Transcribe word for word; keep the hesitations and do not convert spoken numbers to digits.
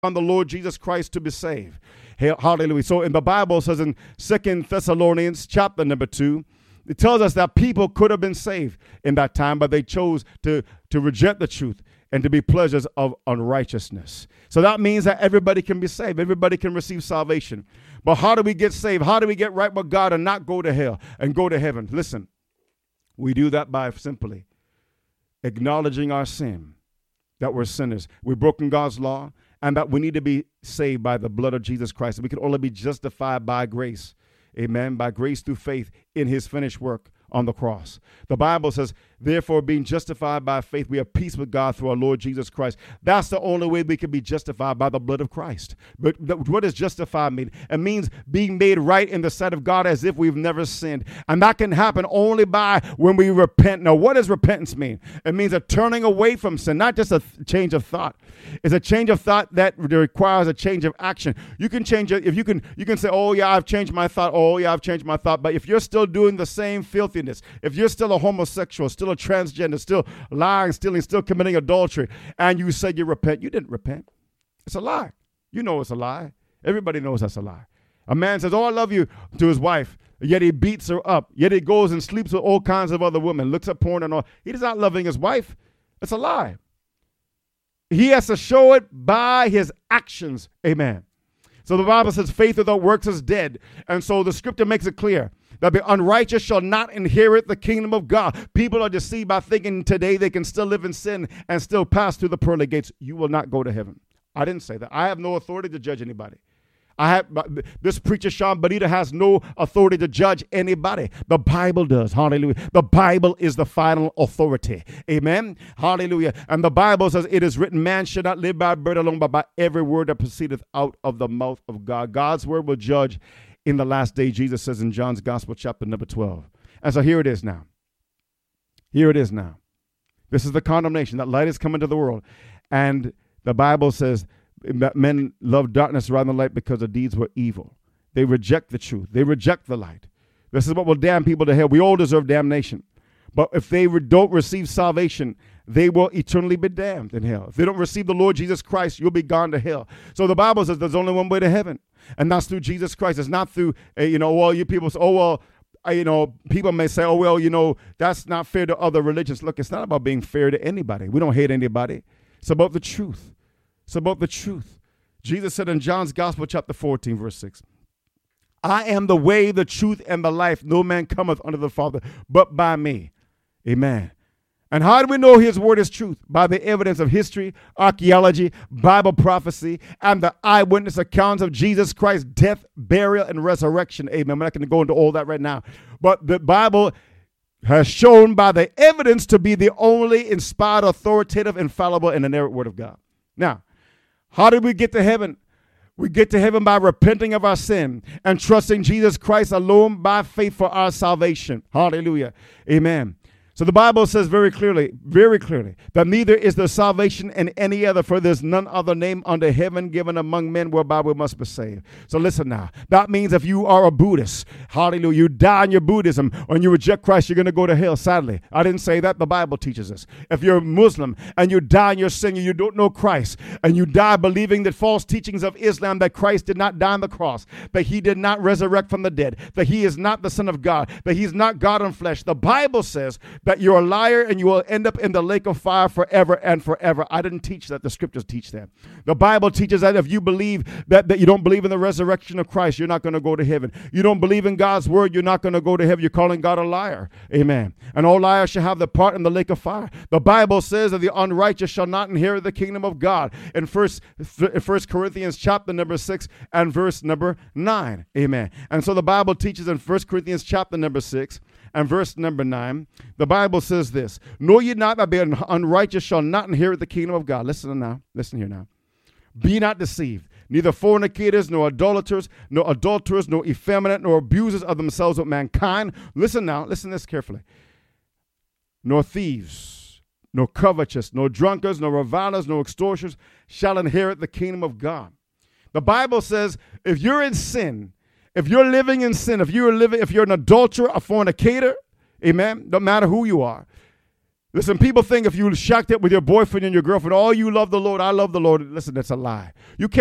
on the Lord Jesus Christ to be saved. Hallelujah. So in the Bible it says in Second Thessalonians chapter number two, it tells us that people could have been saved in that time, but they chose to, to reject the truth and to be pleasures of unrighteousness. So that means that everybody can be saved. Everybody can receive salvation. But how do we get saved? How do we get right with God and not go to hell and go to heaven? Listen, we do that by simply acknowledging our sin, that we're sinners. We've broken God's law, and that we need to be saved by the blood of Jesus Christ. We can only be justified by grace. Amen. By grace through faith in his finished work on the cross. The Bible says, therefore, being justified by faith, we have peace with God through our Lord Jesus Christ. That's the only way we can be justified, by the blood of Christ. But what does justified mean? It means being made right in the sight of God as if we've never sinned. And that can happen only by when we repent. Now, what does repentance mean? It means a turning away from sin, not just a th- change of thought. It's a change of thought that requires a change of action. You can change it. If you can, you can say, oh, yeah, I've changed my thought. Oh, yeah, I've changed my thought. But if you're still doing the same filthiness, if you're still a homosexual, still a transgender, still lying, stealing, still committing adultery, and you say you repent, you didn't repent. It's a lie. You know it's a lie. Everybody knows that's a lie. A man says, oh, I love you to his wife, yet he beats her up. Yet he goes and sleeps with all kinds of other women, looks at porn and all. He is not loving his wife. It's a lie. He has to show it by his actions. Amen. So the Bible says faith without works is dead. And so the scripture makes it clear that the unrighteous shall not inherit the kingdom of God. People are deceived by thinking today they can still live in sin and still pass through the pearly gates. You will not go to heaven. I didn't say that. I have no authority to judge anybody. I have this preacher, Sean Bonita, has no authority to judge anybody. The Bible does. Hallelujah. The Bible is the final authority. Amen. Hallelujah. And the Bible says it is written, man should not live by bread alone, but by every word that proceedeth out of the mouth of God. God's word will judge in the last day, Jesus says in John's Gospel, chapter number twelve. And so here it is now. Here it is now. This is the condemnation. That light is coming to the world. And the Bible says that men love darkness rather than light because the deeds were evil. They reject the truth. They reject the light. This is what will damn people to hell. We all deserve damnation. But if they re- don't receive salvation, they will eternally be damned in hell. If they don't receive the Lord Jesus Christ, you'll be gone to hell. So the Bible says there's only one way to heaven, and that's through Jesus Christ. It's not through, uh, you know, well, you people say, oh, well, uh, you know, people may say, oh, well, you know, that's not fair to other religions. Look, it's not about being fair to anybody. We don't hate anybody. It's about the truth. It's about the truth. Jesus said in John's Gospel, chapter fourteen, verse six, I am the way, the truth, and the life. No man cometh unto the Father but by me. Amen. And how do we know his word is truth? By the evidence of history, archaeology, Bible prophecy, and the eyewitness accounts of Jesus Christ's death, burial, and resurrection. Amen. I'm not going to go into all that right now. But the Bible has shown by the evidence to be the only inspired, authoritative, infallible, and inerrant word of God. Now, how did we get to heaven? We get to heaven by repenting of our sin and trusting Jesus Christ alone by faith for our salvation. Hallelujah. Amen. So the Bible says very clearly, very clearly, that neither is there salvation in any other, for there's none other name under heaven given among men whereby we must be saved. So listen now. That means if you are a Buddhist, hallelujah, you die in your Buddhism, and you reject Christ, you're going to go to hell, sadly. I didn't say that. The Bible teaches us. If you're a Muslim and you die in your sin and you don't know Christ, and you die believing that false teachings of Islam, that Christ did not die on the cross, that he did not resurrect from the dead, that he is not the Son of God, that he's not God in flesh, the Bible says that you're a liar and you will end up in the lake of fire forever and forever. I didn't teach that. The scriptures teach that. The Bible teaches that if you believe that, that you don't believe in the resurrection of Christ, you're not going to go to heaven. You don't believe in God's word, you're not going to go to heaven. You're calling God a liar. Amen. And all liars shall have their part in the lake of fire. The Bible says that the unrighteous shall not inherit the kingdom of God. In First, First Corinthians chapter number six and verse number nine. Amen. And so the Bible teaches in First Corinthians chapter number six and verse number nine, the Bible says this, know ye not that the unrighteous shall not inherit the kingdom of God. Listen now, listen here now. Be not deceived, neither fornicators, nor idolaters, nor adulterers, nor effeminate, nor abusers of themselves with mankind. Listen now, listen to this carefully. Nor thieves, nor covetous, nor drunkards, nor revilers, nor extortioners shall inherit the kingdom of God. The Bible says if you're in sin, if you're living in sin, if you're living, if you're an adulterer, a fornicator, amen, don't matter who you are, Listen, people think if you shacked up with your boyfriend and your girlfriend, oh, you love the Lord, I love the Lord. Listen, that's a lie. You can't